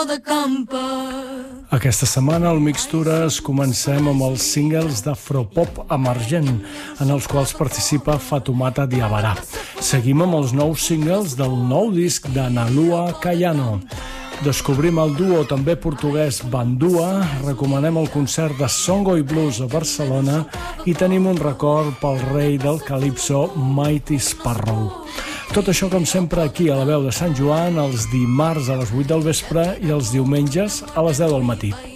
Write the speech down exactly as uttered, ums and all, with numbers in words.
Aquesta setmana al Mixtures comencem amb els singles d'afropop emergent, en els quals participa Fatoumata Diawara. Seguim amb els nous singles del nou disc de Nalua Caiano. Descobrim el duo també portuguès Bandua, recomanem el concert de Songo i Blues a Barcelona i tenim un record pel rei del Calypso, Mighty Sparrow. Tot això, com sempre, aquí a la Veu de Sant Joan, els dimarts a les vuit del vespre i els diumenges a les deu del matí.